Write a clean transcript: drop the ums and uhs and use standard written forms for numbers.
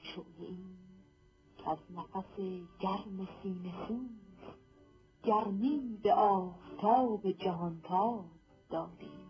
شعله‌ای کز نفس گرم سینه سوز گرمی به آفتاب جهانتاب دادی.